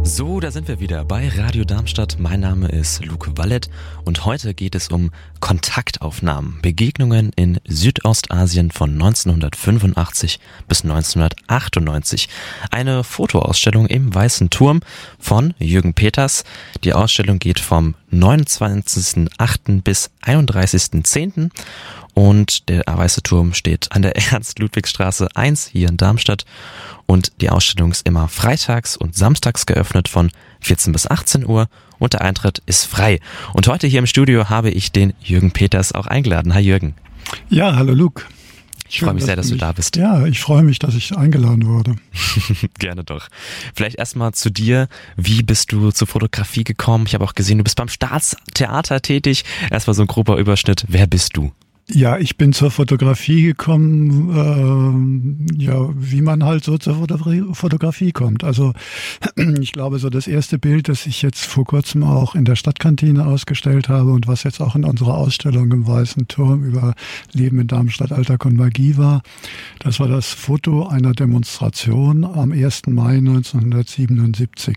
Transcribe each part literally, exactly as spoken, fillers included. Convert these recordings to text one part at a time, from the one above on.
So, da sind wir wieder bei Radio Darmstadt. Mein Name ist Luke Wallet und heute geht es um Kontaktaufnahmen, Begegnungen in Südostasien von neunzehnhundertfünfundachtzig bis neunzehnhundertachtundneunzig. Eine Fotoausstellung im Weißen Turm von Jürgen Peters. Die Ausstellung geht vom neunundzwanzigsten achten bis einunddreißigsten zehnten und der Weiße Turm steht an der Ernst-Ludwigs-Straße eins hier in Darmstadt. Und die Ausstellung ist immer freitags und samstags geöffnet von vierzehn bis achtzehn Uhr und der Eintritt ist frei. Und heute hier im Studio habe ich den Jürgen Peters auch eingeladen. Hi Jürgen. Ja, hallo Luke. Ich freue mich sehr, dass du da bist. Ja, ich freue mich, dass ich eingeladen wurde. Gerne doch. Vielleicht erstmal zu dir. Wie bist du zur Fotografie gekommen? Ich habe auch gesehen, du bist beim Staatstheater tätig. Erstmal so ein grober Überschnitt. Wer bist du? Ja, ich bin zur Fotografie gekommen, äh, ja, wie man halt so zur Fotografie, Fotografie kommt. Also ich glaube, so das erste Bild, das ich jetzt vor kurzem auch in der Stadtkantine ausgestellt habe und was jetzt auch in unserer Ausstellung im Weißen Turm über Leben in Darmstadt, Alltag und Magie war, das war das Foto einer Demonstration am ersten Mai neunzehnhundertsiebenundsiebzig.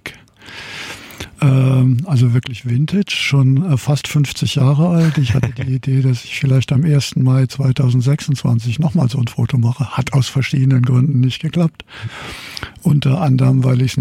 Also wirklich Vintage, schon fast fünfzig Jahre alt. Ich hatte die Idee, dass ich vielleicht am ersten Mai zweitausendsechsundzwanzig nochmal so ein Foto mache. Hat aus verschiedenen Gründen nicht geklappt. Unter anderem, weil ich